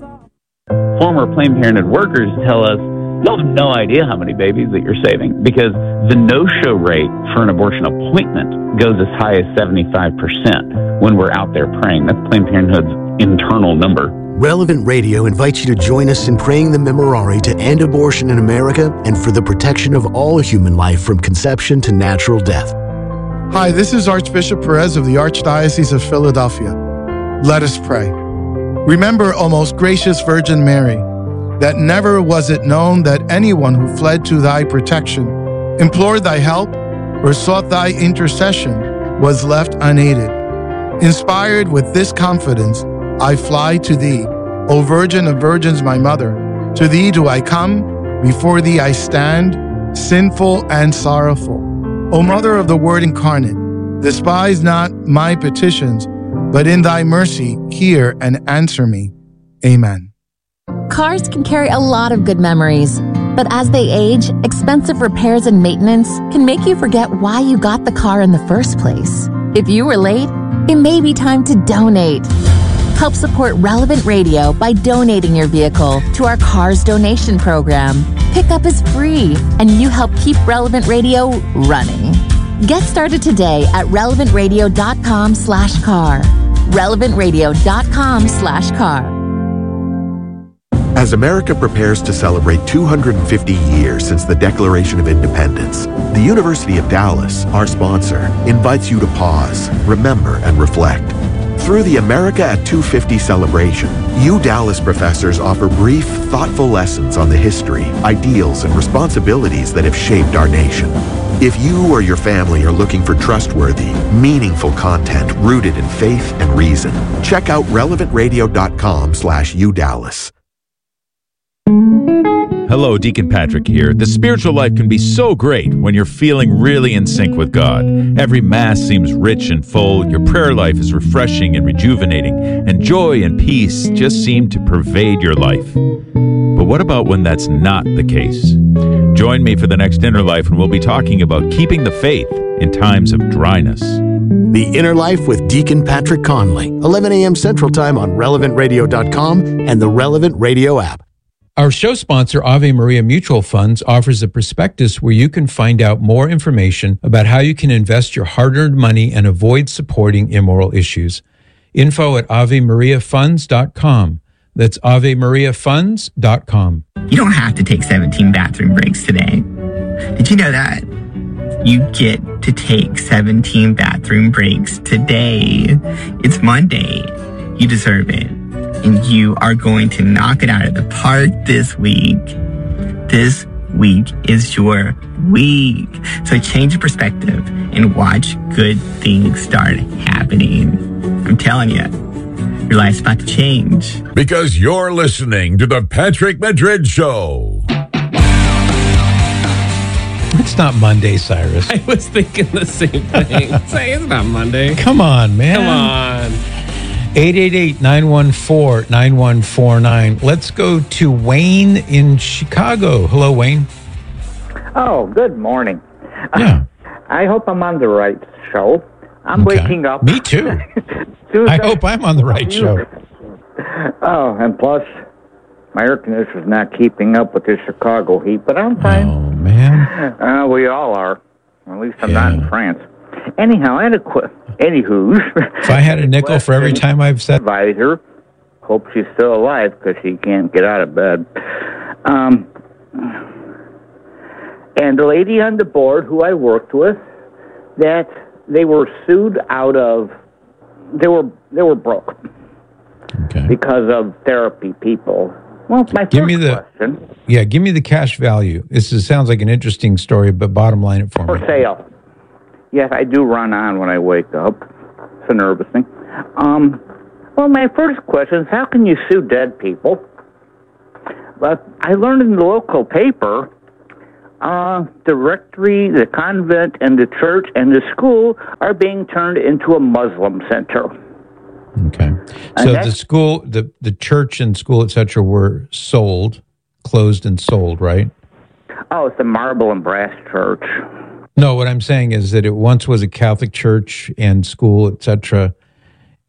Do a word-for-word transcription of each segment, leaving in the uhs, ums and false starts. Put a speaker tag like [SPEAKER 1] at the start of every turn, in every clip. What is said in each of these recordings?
[SPEAKER 1] Former Planned Parenthood workers tell us, you'll have no idea how many babies that you're saving because the no-show rate for an abortion appointment goes as high as seventy-five percent when we're out there praying. That's Planned Parenthood's internal number.
[SPEAKER 2] Relevant Radio invites you to join us in praying the Memorare to end abortion in America and for the protection of all human life from conception to natural death.
[SPEAKER 3] Hi, this is Archbishop Perez of the Archdiocese of Philadelphia. Let us pray. Remember, O most gracious Virgin Mary, that never was it known that anyone who fled to thy protection, implored thy help, or sought thy intercession was left unaided. Inspired with this confidence, I fly to thee, O Virgin of Virgins, my mother. To thee do I come, before thee I stand, sinful and sorrowful. O Mother of the Word incarnate, despise not my petitions, but in thy mercy hear and answer me. Amen.
[SPEAKER 4] Cars can carry a lot of good memories, but as they age, expensive repairs and maintenance can make you forget why you got the car in the first place. If you were late, it may be time to donate. Help support Relevant Radio by donating your vehicle to our Cars Donation Program. Pickup is free, and you help keep Relevant Radio running. Get started today at relevant radio dot com slash car. relevant radio dot com slash car.
[SPEAKER 5] As America prepares to celebrate two hundred fifty years since the Declaration of Independence, the University of Dallas, our sponsor, invites you to pause, remember, and reflect. Through the America at two fifty celebration, U Dallas professors offer brief, thoughtful lessons on the history, ideals, and responsibilities that have shaped our nation. If you or your family are looking for trustworthy, meaningful content rooted in faith and reason, check out relevant radio dot com slash U Dallas.
[SPEAKER 6] Hello, Deacon Patrick here. The spiritual life can be so great when you're feeling really in sync with God. Every Mass seems rich and full, your prayer life is refreshing and rejuvenating, and joy and peace just seem to pervade your life. But what about when that's not the case? Join me for the next Inner Life, and we'll be talking about keeping the faith in times of dryness.
[SPEAKER 2] The Inner Life with Deacon Patrick Conley, eleven a.m. Central Time on relevant radio dot com and the Relevant Radio app.
[SPEAKER 7] Our show sponsor, Ave Maria Mutual Funds, offers a prospectus where you can find out more information about how you can invest your hard-earned money and avoid supporting immoral issues. Info at ave maria funds dot com. That's ave maria funds dot com.
[SPEAKER 8] You don't have to take seventeen bathroom breaks today. Did you know that? You get to take seventeen bathroom breaks today. It's Monday. You deserve it. And you are going to knock it out of the park this week. This week is your week. So change your perspective and watch good things start happening. I'm telling you, your life's about to change.
[SPEAKER 9] Because you're listening to the Patrick Madrid Show.
[SPEAKER 7] It's not Monday, Cyrus.
[SPEAKER 10] I was thinking the same thing. Say, it's not Monday.
[SPEAKER 7] Come on, man.
[SPEAKER 10] Come on.
[SPEAKER 7] eight eight eight, nine one four, nine one four nine. Let's go to Wayne in Chicago. Hello, Wayne.
[SPEAKER 11] Oh, good morning.
[SPEAKER 7] Yeah.
[SPEAKER 11] Uh, I hope I'm on the right show. I'm
[SPEAKER 7] Okay.
[SPEAKER 11] waking up.
[SPEAKER 7] Me too. I hope I'm on the right show.
[SPEAKER 11] Oh, and plus, my air conditioner's not keeping up with the Chicago heat, but I'm fine.
[SPEAKER 7] Oh, man.
[SPEAKER 11] Uh, we all are. At least I'm not in France. Anyhow, I had a qu- anywho.
[SPEAKER 7] If I had a nickel for every time I've said...
[SPEAKER 11] Advisor. Hope she's still alive because she can't get out of bed. Um, and the lady on the board who I worked with, that they were sued out of... They were they were broke.
[SPEAKER 7] Okay.
[SPEAKER 11] Because of therapy people. Well, my
[SPEAKER 7] give
[SPEAKER 11] first
[SPEAKER 7] me the,
[SPEAKER 11] question...
[SPEAKER 7] Yeah, give me the cash value. This is, sounds like an interesting story, but bottom line it for
[SPEAKER 11] For
[SPEAKER 7] me.
[SPEAKER 11] sale. Yes, I do run on when I wake up. It's a nervous thing. Um, well, my first question is, how can you sue dead people? But I learned in the local paper, uh, the rectory, the convent, and the church and the school are being turned into a Muslim center.
[SPEAKER 7] Okay. So the school, the, the church and school, et cetera, were sold, closed and sold, right?
[SPEAKER 11] Oh, it's the Marble and Brass Church.
[SPEAKER 7] No, what I'm saying is that it once was a Catholic church and school, et cetera,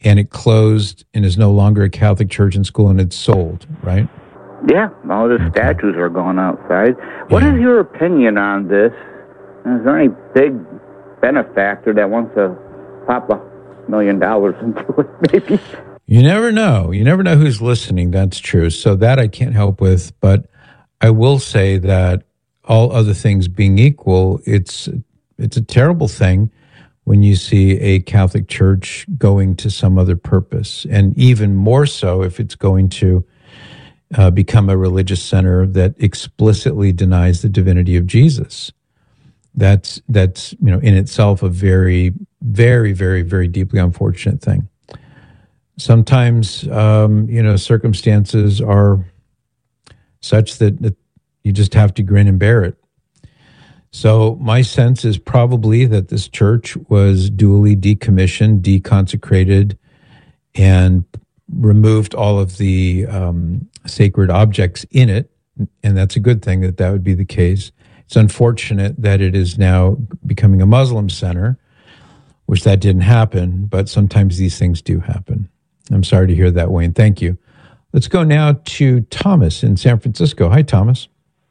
[SPEAKER 7] and it closed and is no longer a Catholic church and school, and it's sold, right?
[SPEAKER 11] Yeah, all the okay. statues are gone outside. What yeah. is your opinion on this? Is there any big benefactor that wants to pop a million dollars into it, maybe?
[SPEAKER 7] You never know. You never know who's listening. That's true. So that I can't help with, but I will say that all other things being equal, it's it's a terrible thing when you see a Catholic church going to some other purpose, and even more so if it's going to uh, become a religious center that explicitly denies the divinity of Jesus. That's that's you know in itself a very, very, very, very deeply unfortunate thing. Sometimes um, you know circumstances are such that, that you just have to grin and bear it. So my sense is probably that this church was duly decommissioned, deconsecrated, and removed all of the um, sacred objects in it. And that's a good thing that that would be the case. It's unfortunate that it is now becoming a Muslim center, which that didn't happen, but sometimes these things do happen. I'm sorry to hear that, Wayne. Thank you. Let's go now to Thomas in San Francisco. Hi, Thomas.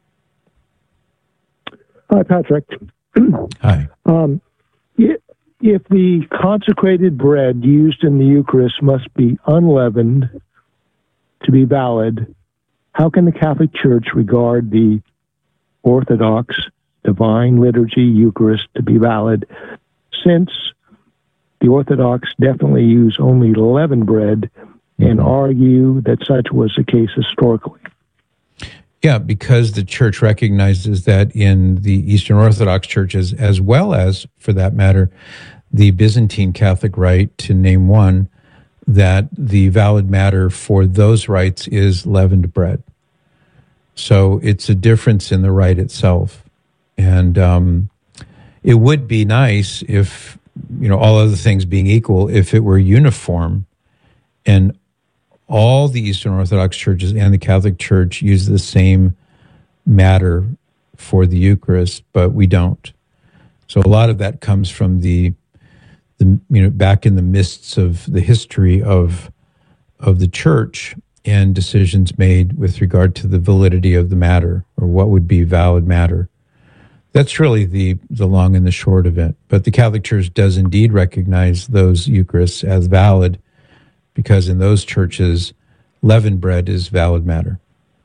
[SPEAKER 12] Hi, Patrick.
[SPEAKER 7] Hi.
[SPEAKER 12] Um, if the consecrated bread used in the Eucharist must be unleavened to be valid, how can the Catholic Church regard the Orthodox Divine Liturgy Eucharist to be valid, since the Orthodox definitely use only leavened bread and argue that such was the case historically?
[SPEAKER 7] Yeah, because the church recognizes that in the Eastern Orthodox churches, as well as, for that matter, the Byzantine Catholic Rite, to name one, that the valid matter for those rites is leavened bread. So it's a difference in the rite itself. And um, it would be nice if, you know, all other things being equal, if it were uniform and all the Eastern Orthodox churches and the Catholic Church use the same matter for the Eucharist, but we don't. So a lot of that comes from the, the you know, back in the mists of the history of of the church and decisions made with regard to the validity of the matter, or what would be valid matter. That's really the the long and the short of it. But the Catholic Church does indeed recognize those Eucharists as valid, because in those churches, leavened bread is valid matter.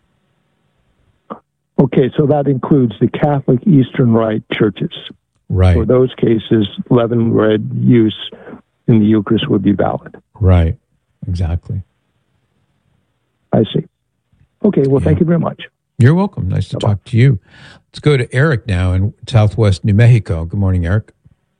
[SPEAKER 12] Okay, so that includes the Catholic Eastern Rite churches.
[SPEAKER 7] Right.
[SPEAKER 12] For those cases, leavened bread use in the Eucharist would be valid.
[SPEAKER 7] Right, exactly.
[SPEAKER 12] I see. Okay, well, yeah. Thank you very much.
[SPEAKER 7] You're welcome. Nice to Bye-bye. Talk to you. Let's go to Eric now in Southwest New Mexico. Good morning, Eric.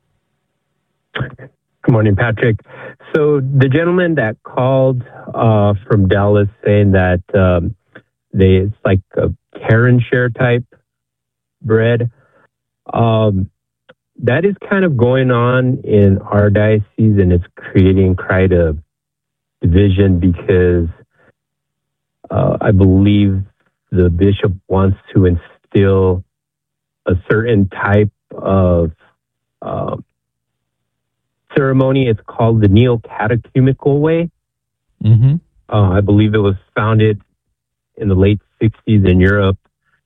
[SPEAKER 13] Good morning, Patrick. So the gentleman that called uh, from Dallas saying that um, they it's like a Karen share type bread, um, that is kind of going on in our diocese, and it's creating quite a division because uh, I believe the bishop wants to instill a certain type of uh, ceremony. It's called the Neo-Catechumenical way.
[SPEAKER 7] Mm-hmm.
[SPEAKER 13] Uh, I believe it was founded in the late sixties in Europe.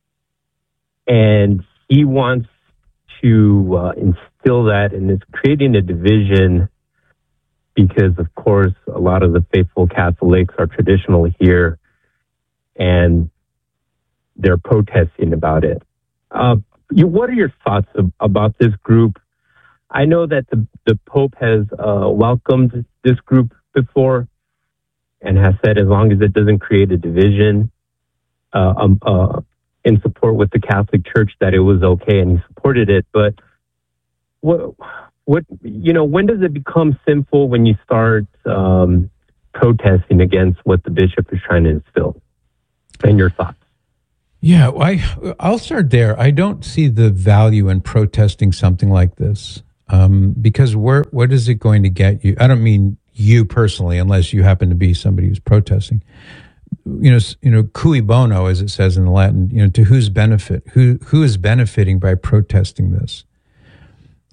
[SPEAKER 13] And he wants to uh, instill that, and it's creating a division because, of course, a lot of the faithful Catholics are traditional here, and they're protesting about it. Uh, you, what are your thoughts of, about this group? I know that the, the Pope has uh, welcomed this group before and has said as long as it doesn't create a division uh, um, uh, in support with the Catholic Church, that it was okay, and he supported it. But what, what you know, when does it become sinful when you start um, protesting against what the bishop is trying to instill? And your thoughts?
[SPEAKER 7] Yeah, well, I, I'll start there. I don't see the value in protesting something like this. Um, because where, what is it going to get you? I don't mean you personally, unless you happen to be somebody who's protesting. You know, you know, cui bono, as it says in the Latin. You know, to whose benefit? Who who is benefiting by protesting this?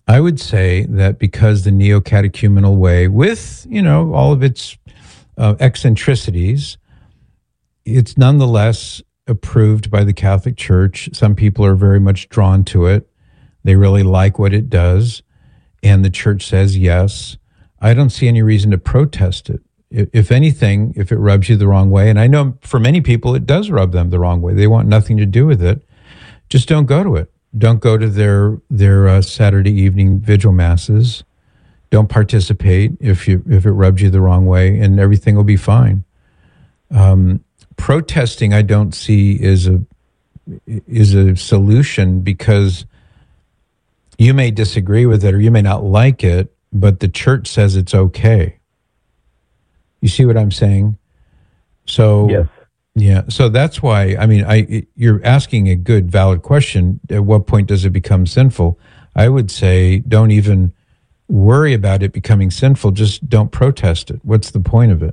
[SPEAKER 7] I would say that because the neo-catechumenal way, with, you know, all of its uh, eccentricities, it's nonetheless approved by the Catholic Church. Some people are very much drawn to it. They really like what it does, and the Church says yes. I don't see any reason to protest it. If anything, if it rubs you the wrong way, and I know for many people it does rub them the wrong way, they want nothing to do with it, just don't go to it. Don't go to their their uh, Saturday evening vigil masses. Don't participate if you if it rubs you the wrong way, and everything will be fine. Um, protesting, I don't see is a is a solution, because you may disagree with it or you may not like it, but the Church says it's okay. You see what I'm saying? So
[SPEAKER 13] yes.
[SPEAKER 7] Yeah, so that's why, I mean, I you're asking a good, valid question. At what point does it become sinful? I would say don't even worry about it becoming sinful. Just don't protest it. What's the point of it?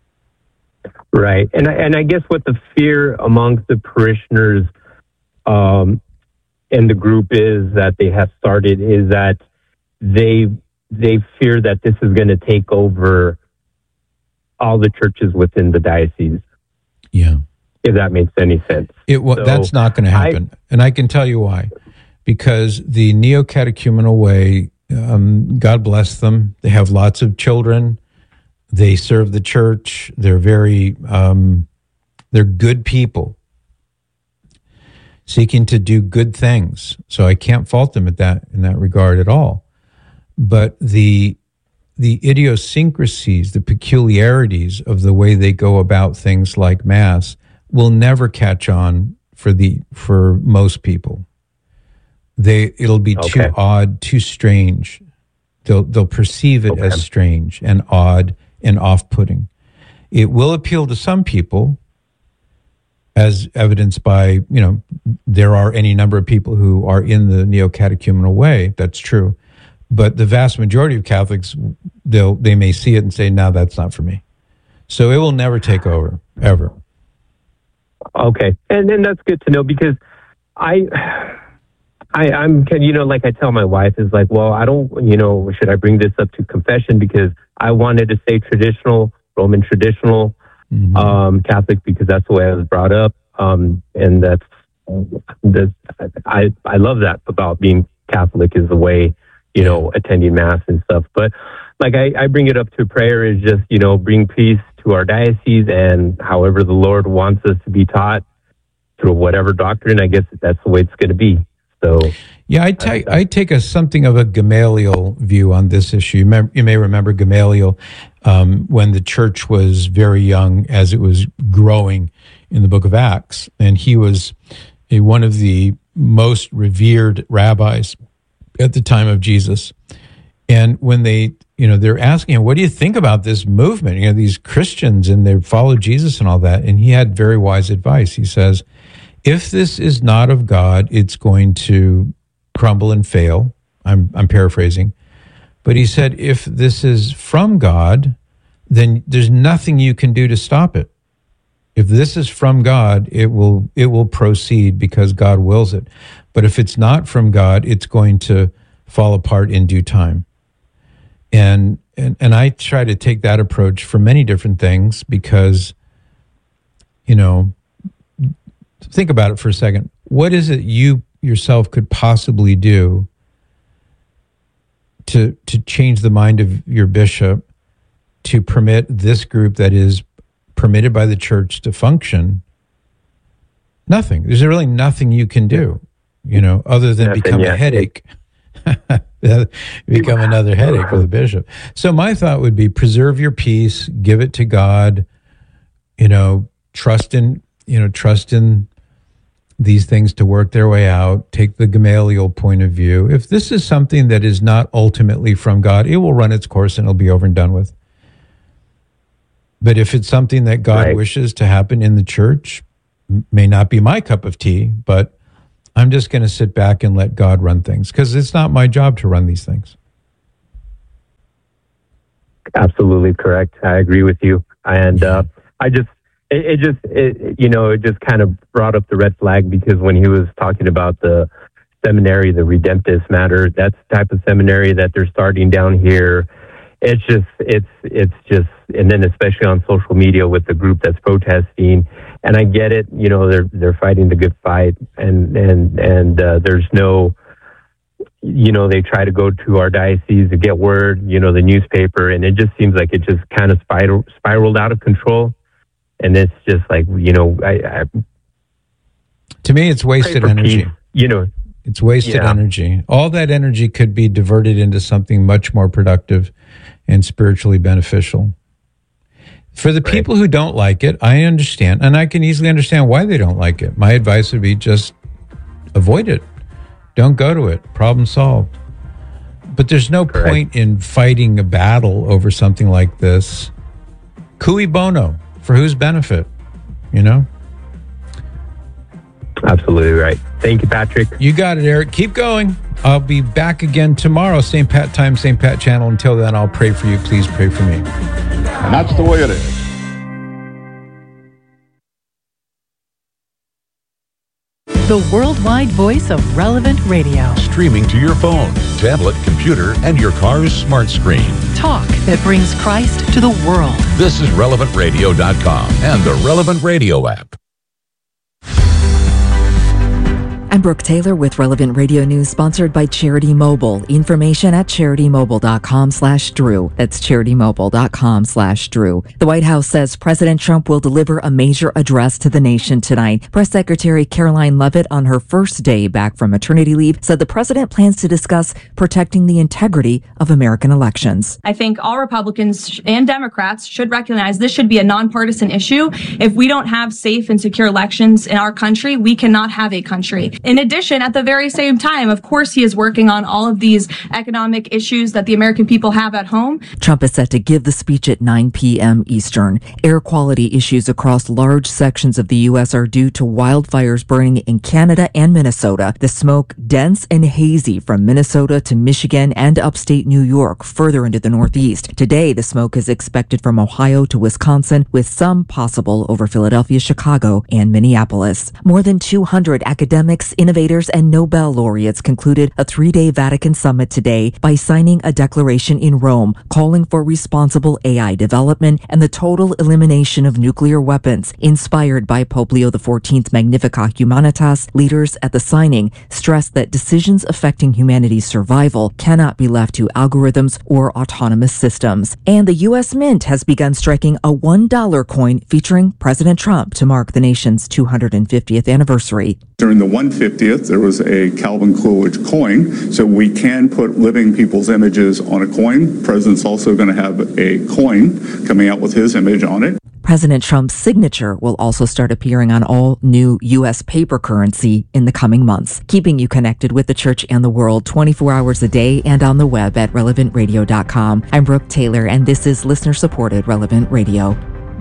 [SPEAKER 13] Right. And I, and I guess what the fear amongst the parishioners um, and the group is that they have started is that they they fear that this is going to take over all the churches within the diocese.
[SPEAKER 7] Yeah.
[SPEAKER 13] If that makes any sense.
[SPEAKER 7] It well, so that's not going to happen. I, and I can tell you why. Because the neo-catechumenal way, um, God bless them, they have lots of children. They serve the church. They're very, um, they're good people seeking to do good things. So I can't fault them at that in that regard at all. But the the idiosyncrasies, the peculiarities of the way they go about things like Mass will never catch on for the for most people. They it'll be okay. Too odd, too strange. They'll they'll perceive it okay. as strange and odd and off-putting. It will appeal to some people, as evidenced by, you know, there are any number of people who are in the neo-catechumenal way. That's true. But the vast majority of Catholics, they'll they may see it and say, no, that's not for me. So it will never take over, ever.
[SPEAKER 13] Okay. And then that's good to know, because I, I, I'm, you know, like I tell my wife is like, well, I don't, you know, should I bring this up to confession? Because I wanted to stay traditional, Roman traditional, mm-hmm. um, Catholic, because that's the way I was brought up. Um, and that's, that's, I, I love that about being Catholic, is the way, you know, attending Mass and stuff. But like I, I bring it up to prayer is just, you know, bring peace to our diocese, and however the Lord wants us to be taught through whatever doctrine, I guess that's the way it's going to be. So
[SPEAKER 7] yeah, I take I take a something of a Gamaliel view on this issue. You may, you may remember Gamaliel um, when the church was very young, as it was growing in the book of Acts, and he was a, one of the most revered rabbis at the time of Jesus. And when they, you know, they're asking him, what do you think about this movement? You know, these Christians, and they follow Jesus and all that. And he had very wise advice. He says, if this is not of God, it's going to crumble and fail. I'm, I'm paraphrasing. But he said, if this is from God, then there's nothing you can do to stop it. If this is from God, it will it will proceed because God wills it. But if it's not from God, it's going to fall apart in due time. And and and I try to take that approach for many different things, because, you know, think about it for a second. What is it you yourself could possibly do to to change the mind of your bishop to permit this group that is permitted by the church to function? Nothing. There's really nothing you can do, you know, other than nothing, become yeah. a headache. Become another headache for the bishop. So my thought would be, preserve your peace, give it to God, you know, trust in, you know, trust in these things to work their way out. Take the Gamaliel point of view. If this is something that is not ultimately from God, it will run its course and it'll be over and done with. But if it's something that God right. wishes to happen in the church, may not be my cup of tea, but I'm just going to sit back and let God run things, because it's not my job to run these things.
[SPEAKER 13] Absolutely correct. I agree with you. And uh, I just, it, it just, it, you know, it just kind of brought up the red flag, because when he was talking about the seminary, the Redemptus Matter, that's the type of seminary that they're starting down here. It's just, it's, it's just, and then especially on social media with the group that's protesting. And I get it, you know, they're, they're fighting the good fight, and, and, and, uh, there's no, you know, they try to go to our diocese to get word, you know, the newspaper, and it just seems like it just kind of spiral, spiraled out of control. And it's just like, you know, I, I
[SPEAKER 7] to me, it's wasted energy.
[SPEAKER 13] Peace, you know,
[SPEAKER 7] it's wasted
[SPEAKER 13] yeah.
[SPEAKER 7] energy. All that energy could be diverted into something much more productive and spiritually beneficial. For the
[SPEAKER 13] right.
[SPEAKER 7] people who don't like it, I understand, and I can easily understand why they don't like it. My advice would be just avoid it. Don't go to it. Problem solved. But there's no
[SPEAKER 13] Correct.
[SPEAKER 7] point in fighting a battle over something like this. Cui bono. For whose benefit? You know?
[SPEAKER 13] Absolutely right. Thank you, Patrick.
[SPEAKER 7] You got it, Eric. Keep going. I'll be back again tomorrow. Same Pat time, same Pat channel. Until then, I'll pray for you. Please pray for me.
[SPEAKER 14] And that's the way it is.
[SPEAKER 15] The worldwide voice of Relevant Radio.
[SPEAKER 9] Streaming to your phone, tablet, computer, and your car's smart screen.
[SPEAKER 15] Talk that brings Christ to the world.
[SPEAKER 9] This is relevant radio dot com and the Relevant Radio app.
[SPEAKER 16] I'm Brooke Taylor with Relevant Radio News, sponsored by Charity Mobile. Information at charity-mobile.com slash Drew. That's charity-mobile.com slash Drew. The White House says President Trump will deliver a major address to the nation tonight. Press Secretary Caroline Leavitt, on her first day back from maternity leave, said the president plans to discuss protecting the integrity of American elections.
[SPEAKER 17] I think all Republicans and Democrats should recognize this should be a nonpartisan issue. If we don't have safe and secure elections in our country, we cannot have a country. In addition, at the very same time, of course, he is working on all of these economic issues that the American people have at home.
[SPEAKER 16] Trump is set to give the speech at nine p.m. Eastern. Air quality issues across large sections of the U S are due to wildfires burning in Canada and Minnesota. The smoke, dense and hazy from Minnesota to Michigan and upstate New York, further into the Northeast. Today, the smoke is expected from Ohio to Wisconsin, with some possible over Philadelphia, Chicago, and Minneapolis. More than two hundred academics, innovators, and Nobel laureates concluded a three-day Vatican summit today by signing a declaration in Rome calling for responsible A I development and the total elimination of nuclear weapons. Inspired by Pope Leo the fourteenth's Magnificat Humanitas, leaders at the signing stressed that decisions affecting humanity's survival cannot be left to algorithms or autonomous systems. And the U S Mint has begun striking a one dollar coin featuring President Trump to mark the nation's two hundred fiftieth anniversary.
[SPEAKER 14] During the one hundred fiftieth, there was a Calvin Coolidge coin, so we can put living people's images on a coin. The president's also going to have a coin coming out with his image on it.
[SPEAKER 16] President Trump's signature will also start appearing on all new U S paper currency in the coming months, keeping you connected with the church and the world twenty-four hours a day and on the web at relevant radio dot com. I'm Brooke Taylor, and this is listener-supported Relevant Radio.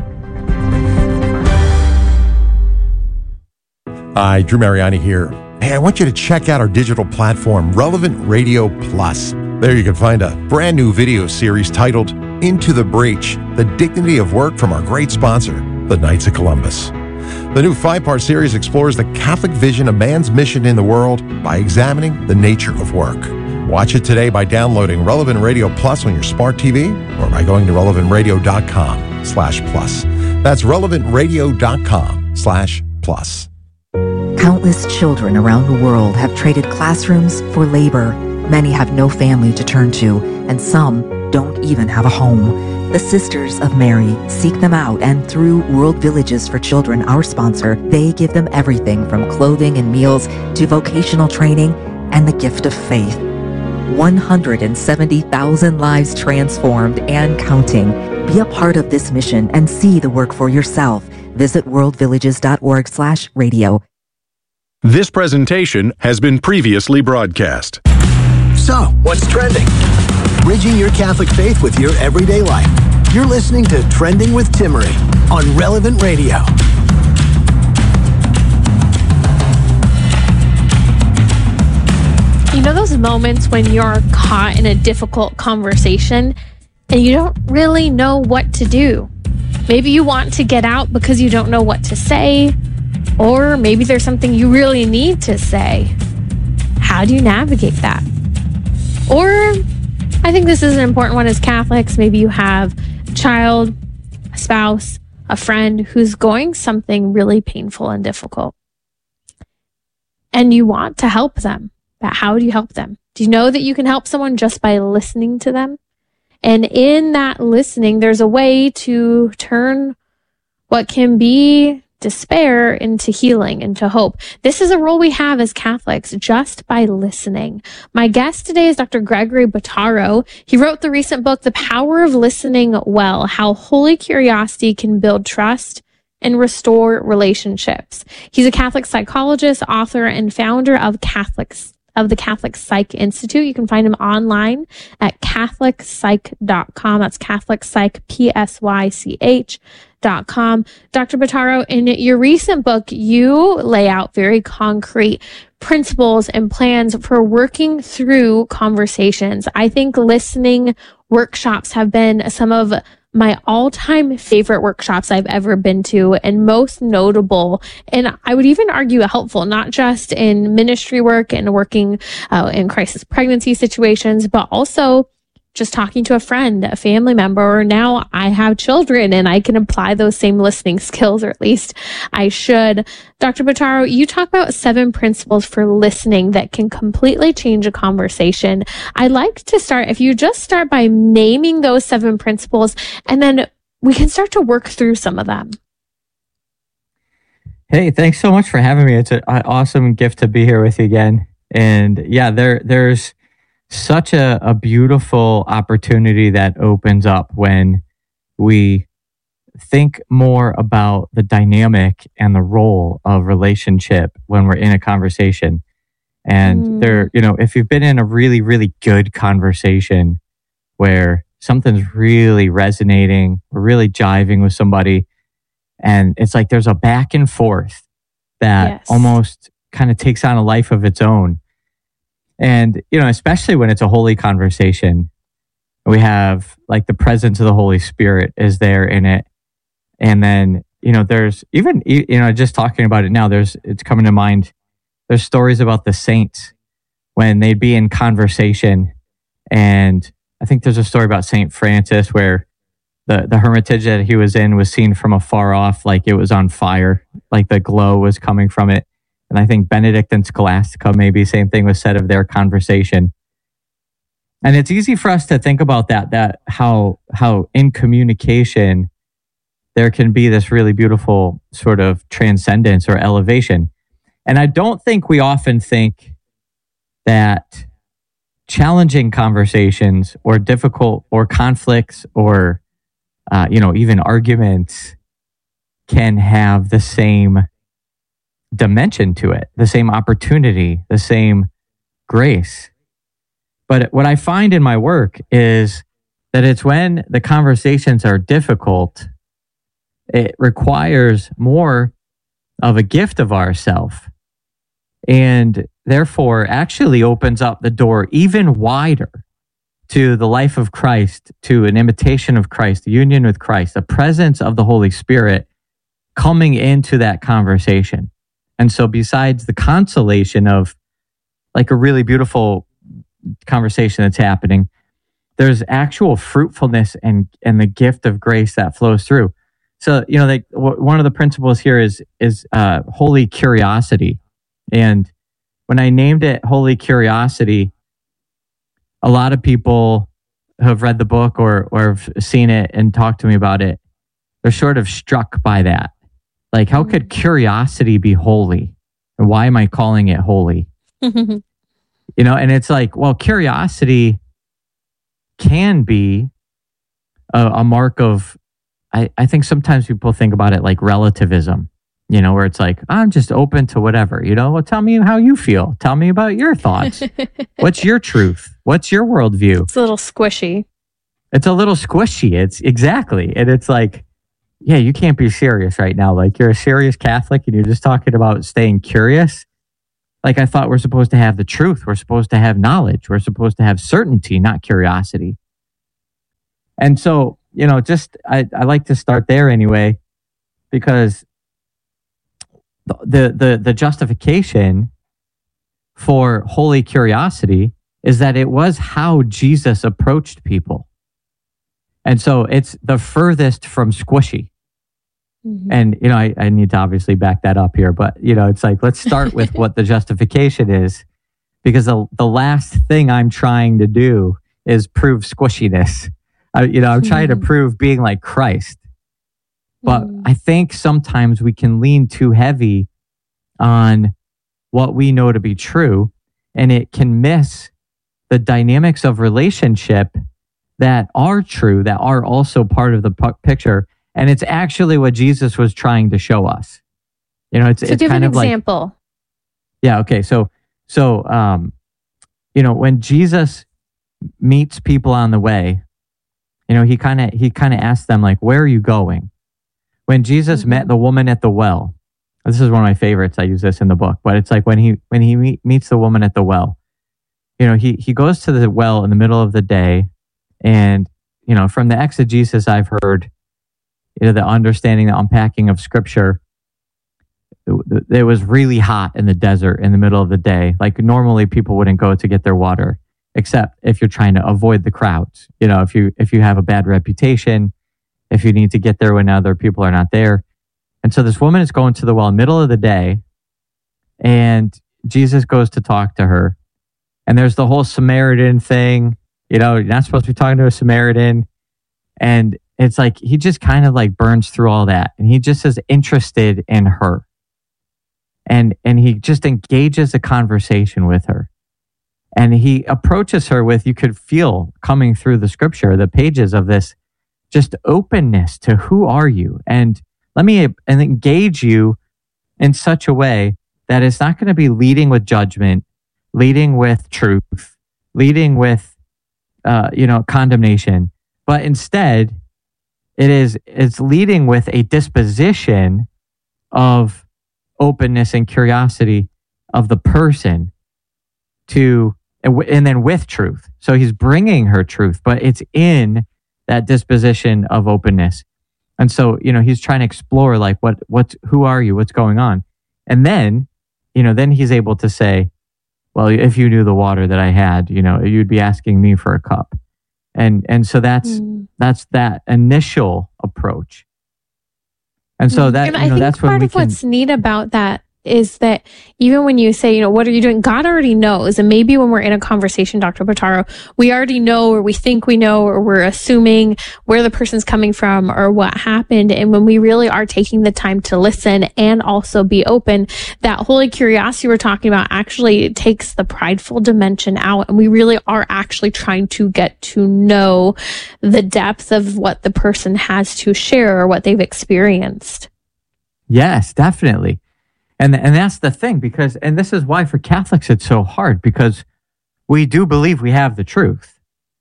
[SPEAKER 18] Hi, Drew Mariani here. Hey, I want you to check out our digital platform, Relevant Radio Plus. There you can find a brand new video series titled Into the Breach, The Dignity of Work, from our great sponsor, the Knights of Columbus. The new five-part series explores the Catholic vision of man's mission in the world by examining the nature of work. Watch it today by downloading Relevant Radio Plus on your smart T V or by going to relevant radio dot com slash plus. That's relevant radio dot com slash plus.
[SPEAKER 16] Countless children around the world have traded classrooms for labor. Many have no family to turn to, and some don't even have a home. The Sisters of Mary seek them out, and through World Villages for Children, our sponsor, they give them everything from clothing and meals to vocational training and the gift of faith. one hundred seventy thousand lives transformed and counting. Be a part of this mission and see the work for yourself. Visit world villages dot org slash radio.
[SPEAKER 19] This presentation has been previously broadcast.
[SPEAKER 2] So, what's trending? Bridging your Catholic faith with your everyday life. You're listening to Trending with Timmerie on Relevant Radio.
[SPEAKER 20] You know those moments when you're caught in a difficult conversation and you don't really know what to do? Maybe you want to get out because you don't know what to say, or maybe there's something you really need to say. how do you navigate that? Or I think this is an important one as Catholics. Maybe you have a child, a spouse, a friend who's going something really painful and difficult. And you want to help them. But how do you help them? Do you know that you can help someone just by listening to them? And in that listening, there's a way to turn what can be despair into healing, into hope. This is a role we have as Catholics just by listening. My guest today is Doctor Gregory Bottaro. He wrote the recent book, The Power of Listening Well, How Holy Curiosity Can Build Trust and Restore Relationships. He's a Catholic psychologist, author, and founder of Catholics of the Catholic Psych Institute. You can find him online at catholic psych dot com. That's Catholic Psych, P S Y C H dot com. Doctor Bottaro, in your recent book, you lay out very concrete principles and plans for working through conversations. I think listening workshops have been some of my all-time favorite workshops I've ever been to, and most notable, and I would even argue helpful, not just in ministry work and working uh, in crisis pregnancy situations, but also just talking to a friend, a family member, or now I have children and I can apply those same listening skills, or at least I should. Doctor Bottaro, you talk about seven principles for listening that can completely change a conversation. I'd like to start, if you just start by naming those seven principles, and then we can start to work through some of them.
[SPEAKER 21] Hey, thanks so much for having me. It's an awesome gift to be here with you again. And yeah, there, there's such a, a beautiful opportunity that opens up when we think more about the dynamic and the role of relationship when we're in a conversation. And mm. there, you know, if you've been in a really, really good conversation where something's really resonating or really jiving with somebody, and it's like there's a back and forth that yes. almost kind of takes on a life of its own. And, you know, especially when it's a holy conversation, we have like the presence of the Holy Spirit is there in it. And then, you know, there's even, you know, just talking about it now, there's, it's coming to mind, there's stories about the saints when they'd be in conversation. And I think there's a story about Saint Francis where the, the hermitage that he was in was seen from afar off, like it was on fire, like the glow was coming from it. And I think Benedict and Scholastica, maybe same thing was said of their conversation. And it's easy for us to think about that, that how, how in communication, there can be this really beautiful sort of transcendence or elevation. And I don't think we often think that challenging conversations or difficult or conflicts or, uh, you know, even arguments can have the same dimension to it, the same opportunity, the same grace. But what I find in my work is that it's when the conversations are difficult, it requires more of a gift of ourself, and therefore actually opens up the door even wider to the life of Christ, to an imitation of Christ, the union with Christ, the presence of the Holy Spirit coming into that conversation. And so besides the consolation of like a really beautiful conversation that's happening, there's actual fruitfulness and, and the gift of grace that flows through. So, you know, like w- one of the principles here is, is uh, holy curiosity. And when I named it Holy Curiosity, a lot of people who have read the book or, or have seen it and talked to me about it, they're sort of struck by that. Like, how could curiosity be holy? And why am I calling it holy? You know, and it's like, well, curiosity can be a, a mark of, I, I think sometimes people think about it like relativism, you know, where it's like, I'm just open to whatever, you know, well, tell me how you feel. Tell me about your thoughts. What's your truth? What's your worldview?
[SPEAKER 20] It's a little squishy.
[SPEAKER 21] It's a little squishy. It's exactly. And it's like, yeah, you can't be serious right now. Like, you're a serious Catholic and you're just talking about staying curious. Like, I thought we're supposed to have the truth. We're supposed to have knowledge. We're supposed to have certainty, not curiosity. And so, you know, just, I, I like to start there anyway, because the, the, the, the justification for holy curiosity is that it was how Jesus approached people. And so it's the furthest from squishy. Mm-hmm. And, you know, I, I need to obviously back that up here, but, you know, it's like, let's start with what the justification is, because the, the last thing I'm trying to do is prove squishiness. I, you know, I'm trying mm-hmm. to prove being like Christ. But mm-hmm. I think sometimes we can lean too heavy on what we know to be true, and it can miss the dynamics of relationship that are true, that are also part of the p- picture. And it's actually what Jesus was trying to show us. You know, it's,
[SPEAKER 20] so
[SPEAKER 21] it's
[SPEAKER 20] give
[SPEAKER 21] kind
[SPEAKER 20] an
[SPEAKER 21] of like,
[SPEAKER 20] example.
[SPEAKER 21] Yeah. Okay. So, so, um, you know, when Jesus meets people on the way, you know, he kind of, he kind of asks them like, where are you going? When Jesus mm-hmm. met the woman at the well, this is one of my favorites. I use this in the book, but it's like when he, when he meet, meets the woman at the well, you know, he, he goes to the well in the middle of the day. And, you know, from the exegesis I've heard, you know, the understanding, the unpacking of scripture, it, it was really hot in the desert in the middle of the day. Like normally people wouldn't go to get their water, except if you're trying to avoid the crowds. You know, if you, if you have a bad reputation, if you need to get there when other people are not there. And so this woman is going to the well in the middle of the day, and Jesus goes to talk to her. And there's the whole Samaritan thing. You know, you're not supposed to be talking to a Samaritan. And it's like, he just kind of like burns through all that. And he just is interested in her. And, and he just engages a conversation with her. And he approaches her with, you could feel coming through the scripture, the pages of this, just openness to who are you? And let me and engage you in such a way that it's not going to be leading with judgment, leading with truth, leading with, uh, you know, condemnation, but instead it is, it's leading with a disposition of openness and curiosity of the person to, and, w- and then with truth. So he's bringing her truth, but it's in that disposition of openness. And so, you know, he's trying to explore like, what, what, who are you? What's going on? And then, you know, then he's able to say, well, if you knew the water that I had, you know, you'd be asking me for a cup. And, and so that's, mm. that's that initial approach. And so that,
[SPEAKER 20] and
[SPEAKER 21] you
[SPEAKER 20] I
[SPEAKER 21] know,
[SPEAKER 20] think
[SPEAKER 21] that's
[SPEAKER 20] part
[SPEAKER 21] when we
[SPEAKER 20] of
[SPEAKER 21] can,
[SPEAKER 20] what's neat about that is that even when you say, you know, what are you doing? God already knows. And maybe when we're in a conversation, Doctor Bottaro, we already know, or we think we know, or we're assuming where the person's coming from or what happened. And when we really are taking the time to listen and also be open, that holy curiosity we're talking about actually takes the prideful dimension out. And we really are actually trying to get to know the depth of what the person has to share or what they've experienced.
[SPEAKER 21] yes, definitely. And and that's the thing, because, and this is why for Catholics it's so hard, because we do believe we have the truth.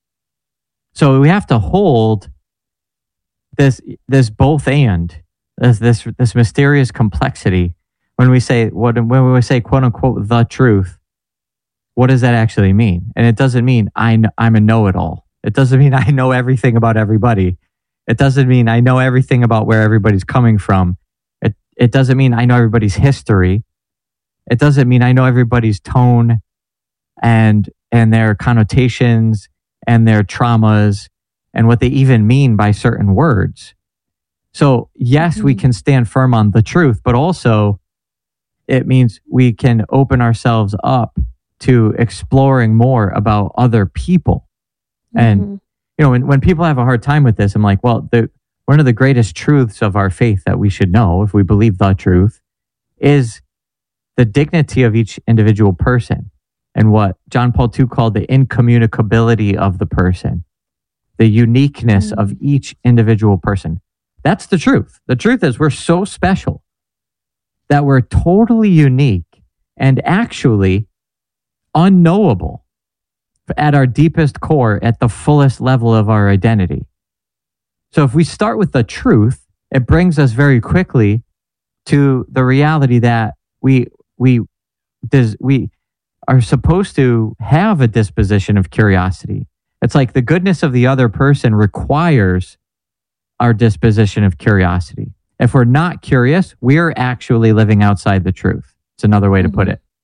[SPEAKER 21] So we have to hold this this both and this this this mysterious complexity when we say what when we say quote unquote the truth. What does that actually mean? And it doesn't mean I kn- I'm a know-it-all. It doesn't mean I know everything about everybody. It doesn't mean I know everything about where everybody's coming from. It it doesn't mean I know everybody's history. It doesn't mean I know everybody's tone and and their connotations and their traumas and what they even mean by certain words. So yes, mm-hmm. we can stand firm on the truth, but also it means we can open ourselves up to exploring more about other people. Mm-hmm. And, you know, when, when people have a hard time with this, I'm like, well, the one of the greatest truths of our faith that we should know, if we believe the truth, is the dignity of each individual person and what John Paul the Second called the incommunicability of the person, the uniqueness mm-hmm. of each individual person. That's the truth. The truth is we're so special that we're totally unique and actually unknowable at our deepest core, at the fullest level of our identity. So if we start with the truth, it brings us very quickly to the reality that we we does we are supposed to have a disposition of curiosity. It's like the goodness of the other person requires our disposition of curiosity. If we're not curious, we're actually living outside the truth. It's another way mm-hmm. to put it.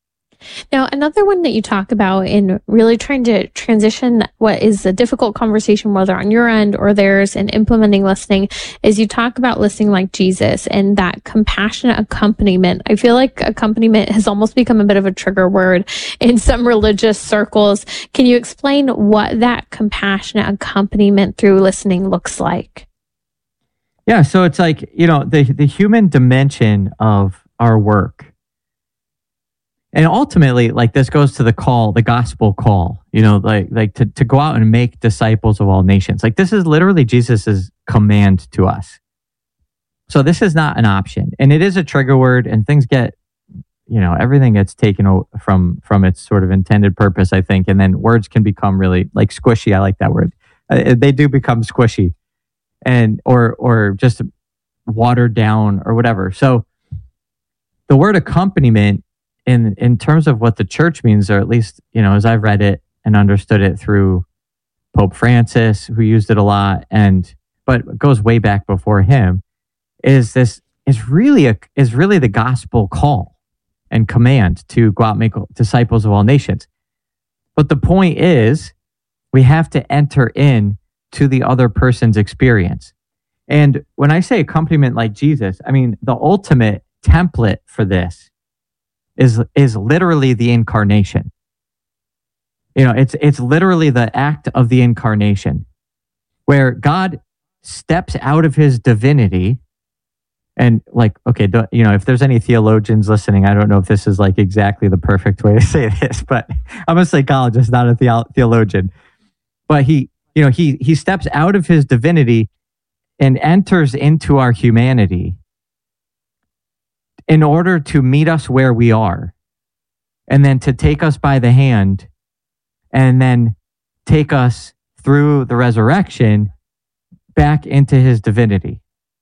[SPEAKER 20] Now, another one that you talk about in really trying to transition what is a difficult conversation, whether on your end or theirs, and implementing listening, is you talk about listening like Jesus and that compassionate accompaniment. I feel like accompaniment has almost become a bit of a trigger word in some religious circles. Can you explain what that compassionate accompaniment through listening looks like?
[SPEAKER 21] Yeah, so it's like, you know, the the human dimension of our work. And ultimately, like this goes to the call, the gospel call, you know, like like to, to go out and make disciples of all nations. Like this is literally Jesus's command to us. So this is not an option. And it is a trigger word, and things get, you know, everything gets taken from from its sort of intended purpose, I think. And then words can become really like squishy. I like that word. Uh, they do become squishy and or or just watered down or whatever. So the word accompaniment in in terms of what the church means, or at least, you know, as I've read it and understood it through Pope Francis, who used it a lot, and but goes way back before him, is this is really a is really the gospel call and command to go out and make disciples of all nations. But the point is, we have to enter in to the other person's experience. And when I say accompaniment like Jesus, I mean the ultimate template for this is is literally the incarnation. You know, it's it's literally the act of the incarnation, where God steps out of his divinity. And like, okay, you know, if there's any theologians listening, I don't know if this is like exactly the perfect way to say this, but I'm a psychologist, not a theo- theologian. But he, you know, he he steps out of his divinity and enters into our humanity in order to meet us where we are, and then to take us by the hand, and then take us through the resurrection back into his divinity.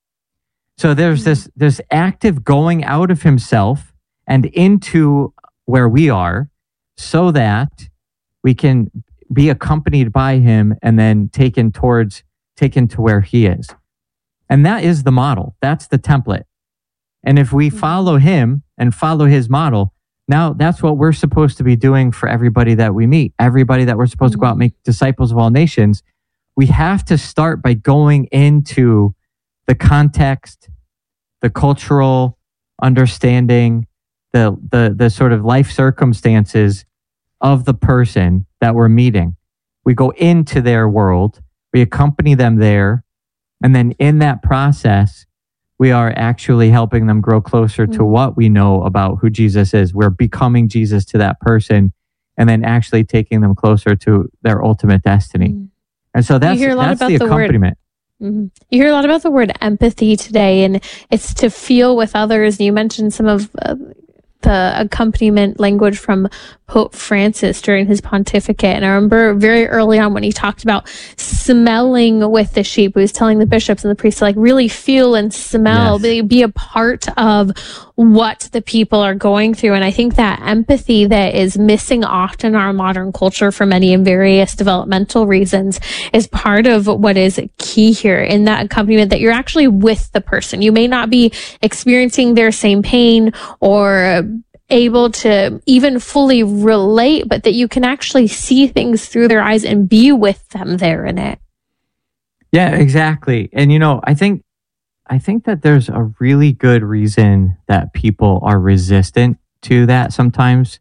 [SPEAKER 21] So there's this, this active going out of himself and into where we are, so that we can be accompanied by him and then taken towards, taken to where he is. And that is the model. That's the template. And if we follow him and follow his model, now that's what we're supposed to be doing for everybody that we meet, everybody that we're supposed to go out and make disciples of all nations. We have to start by going into the context, the cultural understanding, the, the, the sort of life circumstances of the person that we're meeting. We go into their world, we accompany them there, and then in that process, we are actually helping them grow closer to what we know about who Jesus is. We're becoming Jesus to that person, and then actually taking them closer to their ultimate destiny. Mm. And so that's, that's the accompaniment.
[SPEAKER 20] The mm-hmm. You hear a lot about the word empathy today, and it's to feel with others. And you mentioned some of uh, the accompaniment language from Pope Francis during his pontificate. And I remember very early on when he talked about smelling with the sheep, he was telling the bishops and the priests to like really feel and smell, yes. be, be a part of what the people are going through. And I think that empathy that is missing often in our modern culture for many and various developmental reasons is part of what is key here in that accompaniment, that you're actually with the person. You may not be experiencing their same pain or able to even fully relate, but that you can actually see things through their eyes and be with them there in it.
[SPEAKER 21] Yeah, exactly. And, you know, I think I think that there's a really good reason that people are resistant to that sometimes.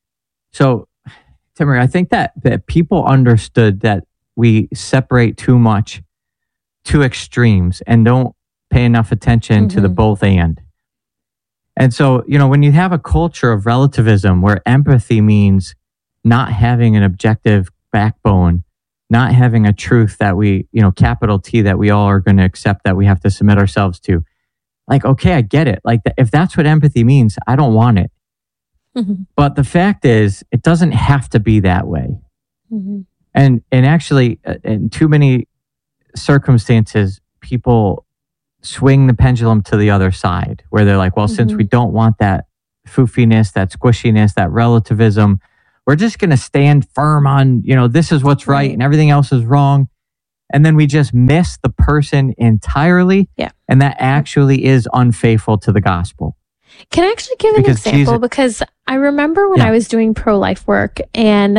[SPEAKER 21] So, Timur, I think that, that people understood that we separate too much, two extremes, and don't pay enough attention mm-hmm. to the both and. And so, you know, when you have a culture of relativism where empathy means not having an objective backbone, not having a truth that we, you know, capital T, that we all are going to accept, that we have to submit ourselves to. Like, okay, I get it. Like, if that's what empathy means, I don't want it. Mm-hmm. But the fact is, it doesn't have to be that way. Mm-hmm. And and actually, in too many circumstances, people swing the pendulum to the other side, where they're like, well, mm-hmm. since we don't want that foofiness, that squishiness, that relativism, we're just going to stand firm on, you know, this is what's right and everything else is wrong. And then we just miss the person entirely.
[SPEAKER 20] Yeah.
[SPEAKER 21] And that actually is unfaithful to the gospel.
[SPEAKER 20] Can I actually give an
[SPEAKER 21] Because
[SPEAKER 20] example?
[SPEAKER 21] Jesus-
[SPEAKER 20] because I remember when
[SPEAKER 21] Yeah.
[SPEAKER 20] I was doing pro-life work, and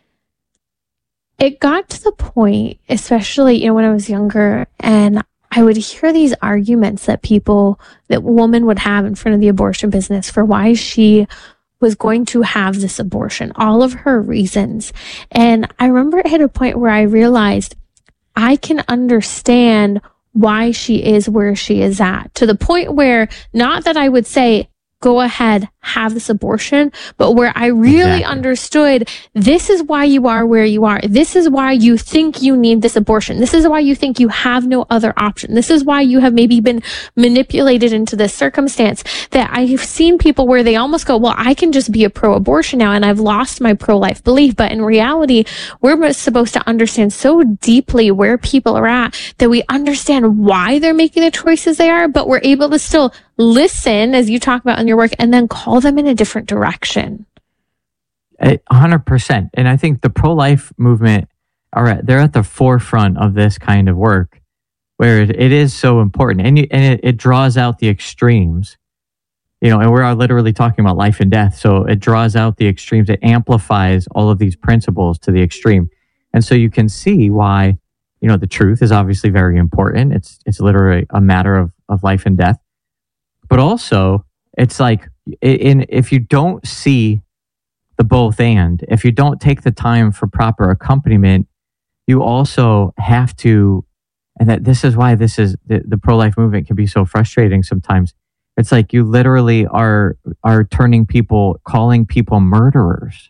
[SPEAKER 20] it got to the point, especially, you know, when I was younger, and I would hear these arguments that people, that women would have in front of the abortion business for why she was going to have this abortion, all of her reasons. And I remember it hit a point where I realized I can understand why she is where she is at, to the point where, not that I would say, go ahead, have this abortion, but where I really
[SPEAKER 21] Exactly.
[SPEAKER 20] understood, this is why you are where you are. This is why you think you need this abortion. This is why you think you have no other option. This is why you have maybe been manipulated into this circumstance. That I've seen people where they almost go, well, I can just be a pro-abortion now and I've lost my pro-life belief. But in reality, we're supposed to understand so deeply where people are at that we understand why they're making the choices they are, but we're able to still listen, as you talk about in your work, and then call them in a different direction.
[SPEAKER 21] A hundred percent. And I think the pro-life movement are at, they're at the forefront of this kind of work, where it, it is so important, and you, and it, it draws out the extremes. You know, and we're literally talking about life and death, so it draws out the extremes. It amplifies all of these principles to the extreme, and so you can see why. You know, the truth is obviously very important. It's it's literally a matter of of life and death, but also it's like, in if you don't see the both and, if you don't take the time for proper accompaniment, you also have to, and that this is why this is the, the pro-life movement can be so frustrating sometimes. It's like you literally are are turning people, calling people murderers.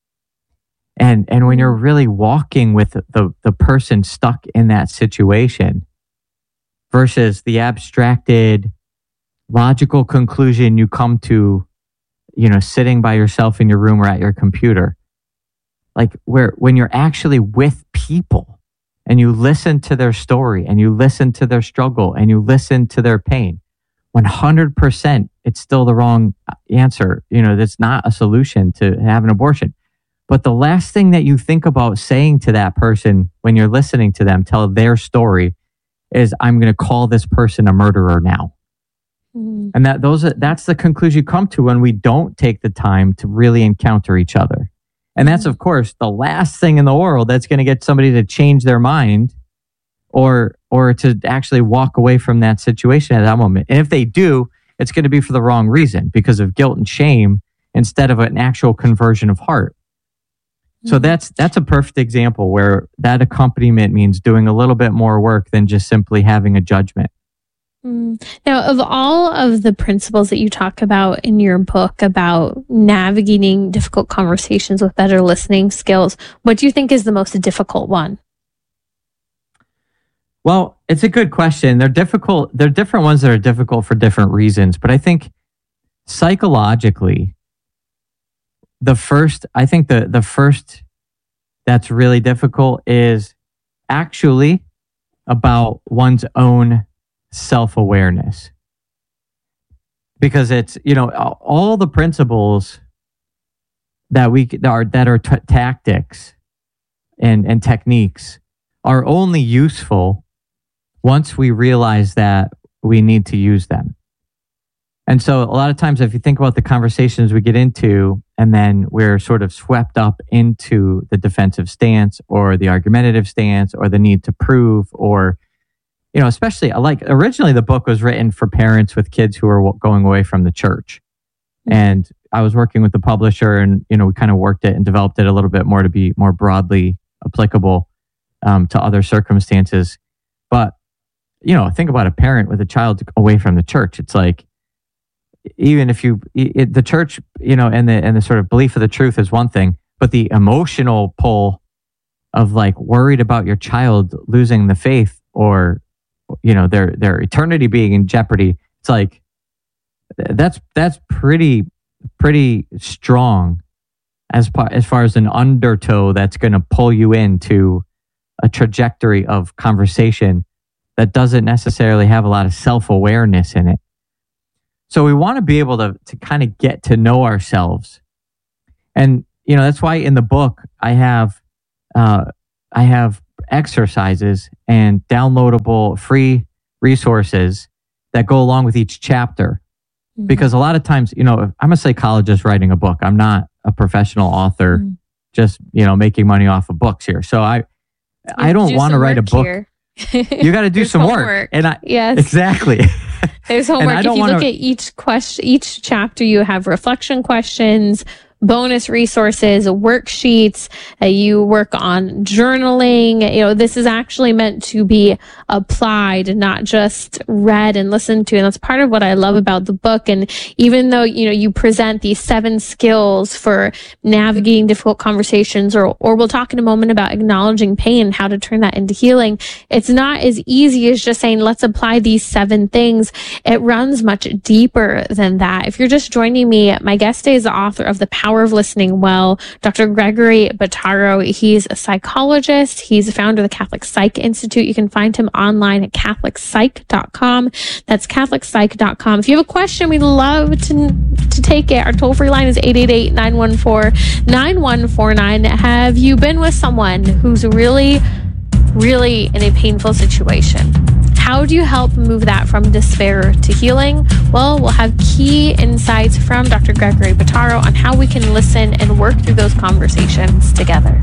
[SPEAKER 21] And and when you're really walking with the, the person stuck in that situation versus the abstracted, logical conclusion you come to, you know, sitting by yourself in your room or at your computer, like where when you're actually with people and you listen to their story and you listen to their struggle and you listen to their pain, one hundred percent it's still the wrong answer. You know, that's not a solution to have an abortion. But the last thing that you think about saying to that person when you're listening to them tell their story is, I'm going to call this person a murderer now. Mm. And that those are, that's the conclusion you come to when we don't take the time to really encounter each other. And that's, of course, the last thing in the world that's going to get somebody to change their mind or or to actually walk away from that situation at that moment. And if they do, it's going to be for the wrong reason, because of guilt and shame instead of an actual conversion of heart. So that's that's a perfect example where that accompaniment means doing a little bit more work than just simply having a judgment.
[SPEAKER 20] Mm. Now, of all of the principles that you talk about in your book about navigating difficult conversations with better listening skills, what do you think is the most difficult one?
[SPEAKER 21] Well, it's a good question. They're difficult. They're different ones that are difficult for different reasons. But I think psychologically, The first, I think the, the first that's really difficult is actually about one's own self-awareness. Because it's, you know, all the principles that we that are, that are t- tactics and, and techniques are only useful once we realize that we need to use them. And so a lot of times, if you think about the conversations we get into, and then we're sort of swept up into the defensive stance or the argumentative stance or the need to prove, or, you know, especially like originally the book was written for parents with kids who are going away from the church. And I was working with the publisher, and, you know, we kind of worked it and developed it a little bit more to be more broadly applicable um, to other circumstances. But, you know, think about a parent with a child away from the church. It's like, even if you, it, the church, you know, and the and the sort of belief of the truth is one thing, but the emotional pull of like worried about your child losing the faith, or, you know, their their eternity being in jeopardy, it's like that's that's pretty pretty strong as far as far as an undertow that's going to pull you into a trajectory of conversation that doesn't necessarily have a lot of self-awareness in it. So we want to be able to to kind of get to know ourselves, and you know that's why in the book I have uh, I have exercises and downloadable free resources that go along with each chapter. Mm-hmm. Because a lot of times, you know, I'm a psychologist writing a book. I'm not a professional author, mm-hmm. just, you know, making money off of books here. So I, you I don't want to write a book. Here. You got to do some
[SPEAKER 20] homework.
[SPEAKER 21] work. And I,
[SPEAKER 20] yes.
[SPEAKER 21] Exactly.
[SPEAKER 20] There's homework. If you
[SPEAKER 21] wanna...
[SPEAKER 20] look at each question, each chapter, you have reflection questions, bonus resources, worksheets. Uh, you work on journaling. You know, this is actually meant to be applied, not just read and listened to. And that's part of what I love about the book. And even though, you know, you present these seven skills for navigating difficult conversations, or, or we'll talk in a moment about acknowledging pain and how to turn that into healing. It's not as easy as just saying, let's apply these seven things. It runs much deeper than that. If you're just joining me, my guest today is the author of The Power of Listening Well, Doctor Gregory Bottaro. He's a psychologist. He's the founder of the Catholic Psych Institute. You can find him online at catholic psych dot com. That's catholic psych dot com. If you have a question, we'd love to, to take it. Our toll-free line is eight eight eight, nine one four, nine one four nine. Have you been with someone who's really, really in a painful situation? How do you help move that from despair to healing? Well, we'll have key insights from Doctor Gregory Bottaro on how we can listen and work through those conversations together.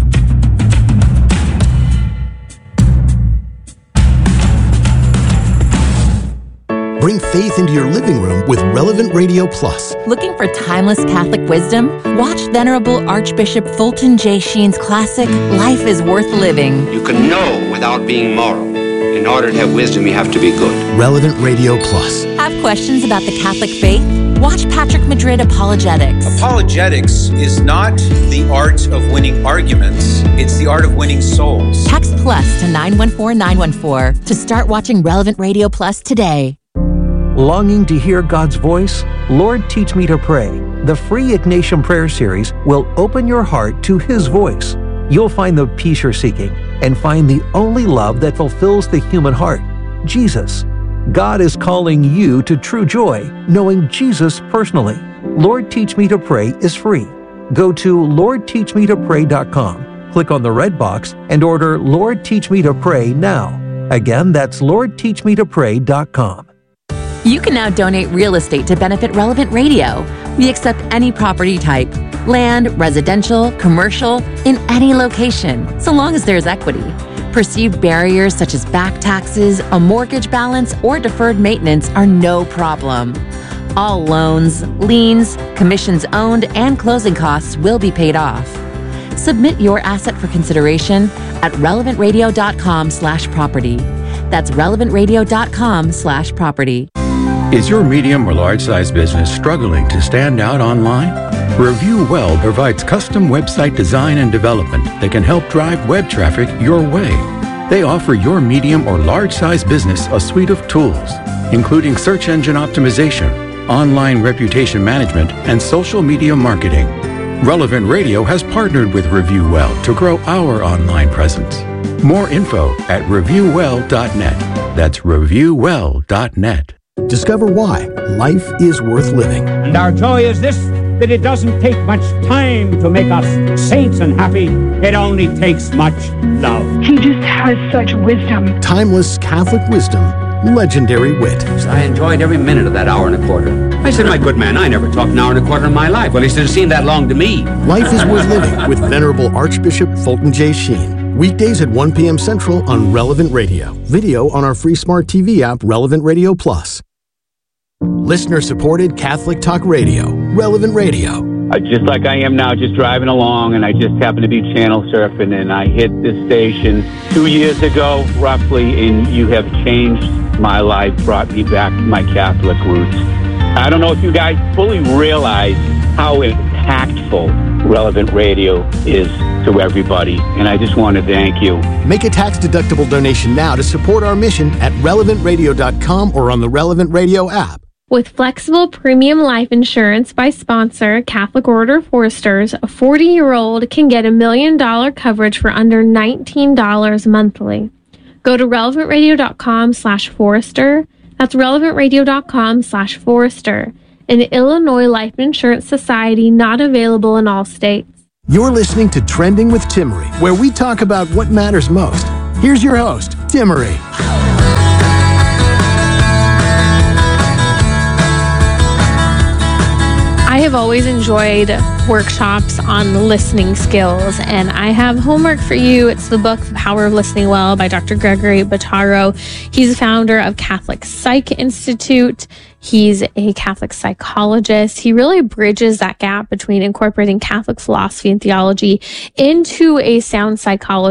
[SPEAKER 2] Bring faith into your living room with Relevant Radio Plus.
[SPEAKER 4] Looking for timeless Catholic wisdom? Watch Venerable Archbishop Fulton J. Sheen's classic, Life is Worth Living.
[SPEAKER 1] You can know without being moral. In order to have wisdom, you have to be good.
[SPEAKER 2] Relevant Radio Plus.
[SPEAKER 4] Have questions about the Catholic faith? Watch Patrick Madrid Apologetics.
[SPEAKER 22] Apologetics is not the art of winning arguments. It's the art of winning souls.
[SPEAKER 4] Text plus to nine one four nine one four to start watching Relevant Radio Plus today.
[SPEAKER 23] Longing to hear God's voice? Lord, Teach Me to Pray. The free Ignatian Prayer Series will open your heart to His voice. You'll find the peace you're seeking and find the only love that fulfills the human heart, Jesus. God is calling you to true joy, knowing Jesus personally. Lord Teach Me to Pray is free. Go to lord teach me to pray dot com, click on the red box, and order Lord Teach Me to Pray now. Again, that's lord teach me to pray dot com.
[SPEAKER 4] You can now donate real estate to benefit Relevant Radio. We accept any property type, land, residential, commercial, in any location, so long as there's equity. Perceived barriers such as back taxes, a mortgage balance, or deferred maintenance are no problem. All loans, liens, commissions owned, and closing costs will be paid off. Submit your asset for consideration at relevant radio dot com slash property. That's relevant radio dot com slash property.
[SPEAKER 24] Is your medium or large-size business struggling to stand out online? Review Well provides custom website design and development that can help drive web traffic your way. They offer your medium or large-size business a suite of tools, including search engine optimization, online reputation management, and social media marketing. Relevant Radio has partnered with Review Well to grow our online presence. More info at review well dot net. That's review well dot net.
[SPEAKER 2] Discover why life is worth living.
[SPEAKER 25] And our joy is this, that it doesn't take much time to make us saints and happy. It only takes much love.
[SPEAKER 26] He just has such wisdom.
[SPEAKER 2] Timeless Catholic wisdom, legendary wit.
[SPEAKER 1] I enjoyed every minute of that hour and a quarter. I said, my good man, I never talked an hour and a quarter in my life. Well, he said, it seemed that long to me.
[SPEAKER 2] Life is worth living with Venerable Archbishop Fulton J. Sheen. Weekdays at one p.m. Central on Relevant Radio. Video on our free smart T V app, Relevant Radio Plus. Listener-supported Catholic Talk Radio, Relevant Radio.
[SPEAKER 27] Uh, just like I am now, just driving along, and I just happened to be channel surfing, and I hit this station two years ago, roughly, and you have changed my life, brought me back to my Catholic roots. I don't know if you guys fully realize how impactful Relevant Radio is to everybody, and I just want to thank you.
[SPEAKER 2] Make a tax-deductible donation now to support our mission at relevant radio dot com or on the Relevant Radio app.
[SPEAKER 20] With flexible premium life insurance by sponsor Catholic Order of Foresters, a forty-year-old can get a million dollar coverage for under nineteen dollars monthly. Go to relevant radio dot com slash Forester. That's relevant radio dot com slash Forester. An Illinois Life Insurance Society not available in all states.
[SPEAKER 2] You're listening to Trending with Timmery, where we talk about what matters most. Here's your host, Timmery.
[SPEAKER 20] I have always enjoyed workshops on listening skills, and I have homework for you. It's the book, The Power of Listening Well by Doctor Gregory Bottaro. He's the founder of Catholic Psych Institute. He's a Catholic psychologist. He really bridges that gap between incorporating Catholic philosophy and theology into a sound psychology